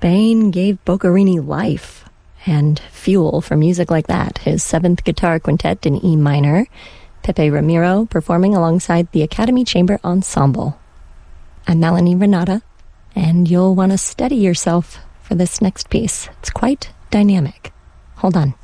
Spain gave Boccherini life and fuel for music like that. His 7th Guitar Quintet in E minor, Pepe Ramiro performing alongside the Academy Chamber Ensemble. I'm Melanie Renata, and you'll want to steady yourself for this next piece. It's quite dynamic. Hold on.